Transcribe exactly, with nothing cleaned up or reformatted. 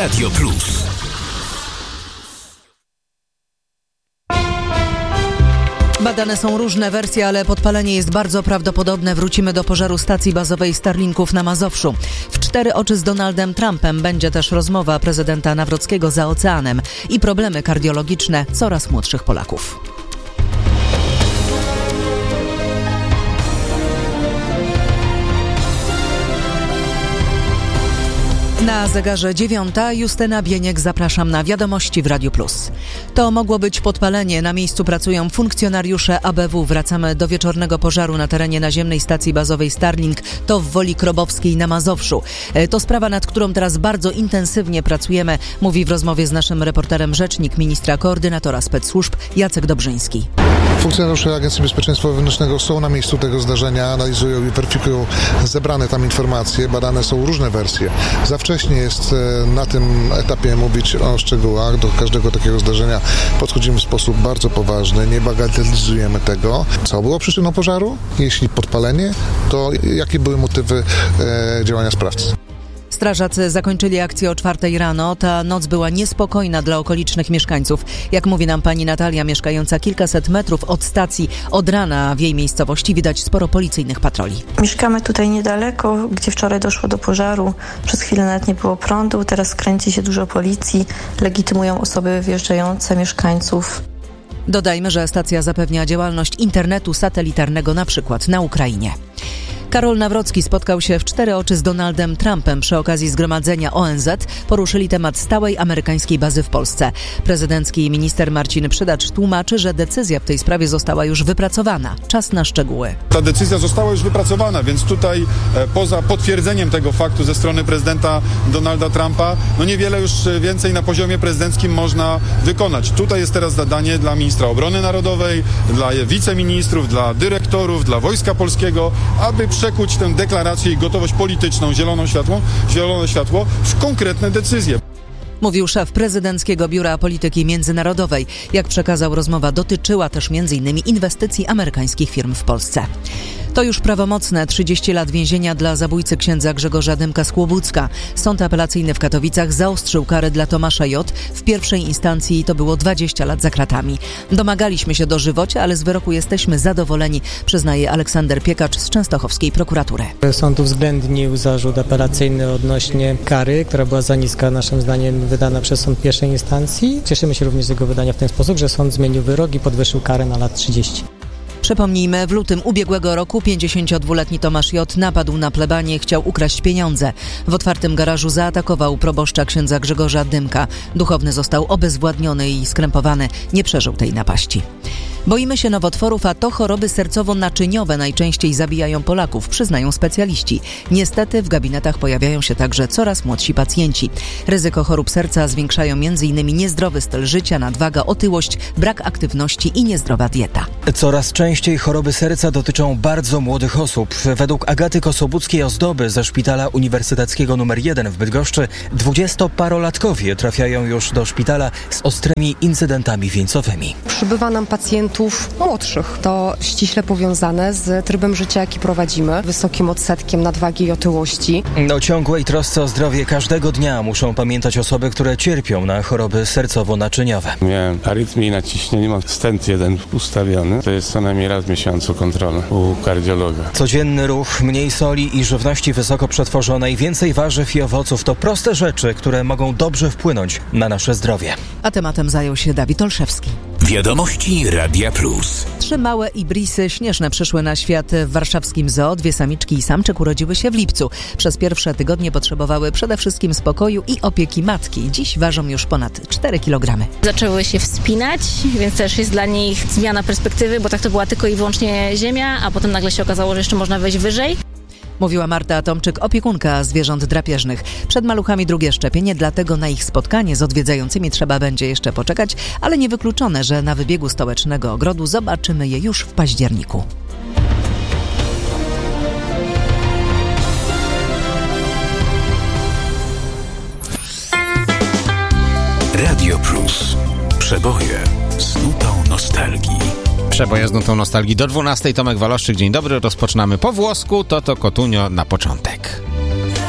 Radio Plus. Badane są różne wersje, ale podpalenie jest bardzo prawdopodobne. Wrócimy do pożaru stacji bazowej Starlinków na Mazowszu. W cztery oczy z Donaldem Trumpem będzie też rozmowa prezydenta Nawrockiego za oceanem i problemy kardiologiczne coraz młodszych Polaków. Na zegarze dziewiąta, Justyna Bieniek, zapraszam na wiadomości w Radiu Plus. To mogło być podpalenie. Na miejscu pracują funkcjonariusze A B W. Wracamy do wieczornego pożaru na terenie naziemnej stacji bazowej Starlink. To w Woli Krobowskiej na Mazowszu. To sprawa, nad którą teraz bardzo intensywnie pracujemy, mówi w rozmowie z naszym reporterem rzecznik ministra koordynatora spec-służb Jacek Dobrzyński. Funkcjonariusze Agencji Bezpieczeństwa Wewnętrznego są na miejscu tego zdarzenia, analizują i weryfikują zebrane tam informacje. Badane są różne wersje. Za wcześnie jest na tym etapie mówić o szczegółach. Do każdego takiego zdarzenia podchodzimy w sposób bardzo poważny, nie bagatelizujemy tego. Co było przyczyną pożaru? Jeśli podpalenie, to jakie były motywy e, działania sprawcy? Strażacy zakończyli akcję o czwartej rano. Ta noc była niespokojna dla okolicznych mieszkańców. Jak mówi nam pani Natalia, mieszkająca kilkaset metrów od stacji, od rana w jej miejscowości widać sporo policyjnych patroli. Mieszkamy tutaj niedaleko, gdzie wczoraj doszło do pożaru. Przez chwilę nawet nie było prądu, teraz kręci się dużo policji, legitymują osoby wjeżdżające, mieszkańców. Dodajmy, że stacja zapewnia działalność internetu satelitarnego na przykład na Ukrainie. Karol Nawrocki spotkał się w cztery oczy z Donaldem Trumpem przy okazji zgromadzenia O N Z. Poruszyli temat stałej amerykańskiej bazy w Polsce. Prezydencki minister Marcin Przydacz tłumaczy, że decyzja w tej sprawie została już wypracowana. Czas na szczegóły. Ta decyzja została już wypracowana, więc tutaj e, poza potwierdzeniem tego faktu ze strony prezydenta Donalda Trumpa, no niewiele już więcej na poziomie prezydenckim można wykonać. Tutaj jest teraz zadanie dla ministra obrony narodowej, dla wiceministrów, dla dyrektorów, dla Wojska Polskiego, aby przekuć tę deklarację i gotowość polityczną, zieloną światło, zielone światło w konkretne decyzje. Mówił szef prezydenckiego Biura Polityki Międzynarodowej. Jak przekazał, rozmowa dotyczyła też między innymi inwestycji amerykańskich firm w Polsce. To już prawomocne trzydzieści lat więzienia dla zabójcy księdza Grzegorza Dymka z Kłobucka. Sąd apelacyjny w Katowicach zaostrzył karę dla Tomasza J. W pierwszej instancji to było dwadzieścia lat za kratami. Domagaliśmy się dożywocia, ale z wyroku jesteśmy zadowoleni, przyznaje Aleksander Piekacz z częstochowskiej prokuratury. Sąd uwzględnił zarzut apelacyjny odnośnie kary, która była za niska naszym zdaniem wydana przez sąd pierwszej instancji. Cieszymy się również z jego wydania w ten sposób, że sąd zmienił wyrok i podwyższył karę na lat trzydzieści. Przypomnijmy, w lutym ubiegłego roku pięćdziesięciodwuletni Tomasz J. napadł na plebanię, chciał ukraść pieniądze. W otwartym garażu zaatakował proboszcza księdza Grzegorza Dymka. Duchowny został obezwładniony i skrępowany. Nie przeżył tej napaści. Boimy się nowotworów, a to choroby sercowo-naczyniowe najczęściej zabijają Polaków, przyznają specjaliści. Niestety w gabinetach pojawiają się także coraz młodsi pacjenci. Ryzyko chorób serca zwiększają m.in. niezdrowy styl życia, nadwaga, otyłość, brak aktywności i niezdrowa dieta. Coraz częściej choroby serca dotyczą bardzo młodych osób. Według Agaty Kosobuckiej-Ozdoby ze Szpitala Uniwersyteckiego nr jeden w Bydgoszczy dwudziestoparolatkowie trafiają już do szpitala z ostrymi incydentami wieńcowymi. Przybywa nam pacjentów młodszych. To ściśle powiązane z trybem życia, jaki prowadzimy, wysokim odsetkiem nadwagi i otyłości. O ciągłej trosce o zdrowie każdego dnia muszą pamiętać osoby, które cierpią na choroby sercowo-naczyniowe. Miałem arytmię i naciśnienie, mam stent jeden ustawiony. To jest co najmniej raz w miesiącu kontrola u kardiologa. Codzienny ruch, mniej soli i żywności wysoko przetworzonej, więcej warzyw i owoców to proste rzeczy, które mogą dobrze wpłynąć na nasze zdrowie. A tematem zajął się Dawid Olszewski. Wiadomości Radia Plus. Trzy małe ibrisy śnieżne przyszły na świat w warszawskim zoo. Dwie samiczki i samczyk urodziły się w lipcu. Przez pierwsze tygodnie potrzebowały przede wszystkim spokoju i opieki matki. Dziś ważą już ponad cztery kilogramy. Zaczęły się wspinać, więc też jest dla nich zmiana perspektywy, bo tak to była tylko i wyłącznie ziemia, a potem nagle się okazało, że jeszcze można wejść wyżej. Mówiła Marta Tomczyk, opiekunka zwierząt drapieżnych. Przed maluchami drugie szczepienie, dlatego na ich spotkanie z odwiedzającymi trzeba będzie jeszcze poczekać, ale niewykluczone, że na wybiegu stołecznego ogrodu zobaczymy je już w październiku. Radio Plus. Przeboje z nutą nostalgii. Przeboje z nutą nostalgii do dwunastej. Tomek Waloszczyk, dzień dobry. Rozpoczynamy po włosku. Toto Cotugno na początek.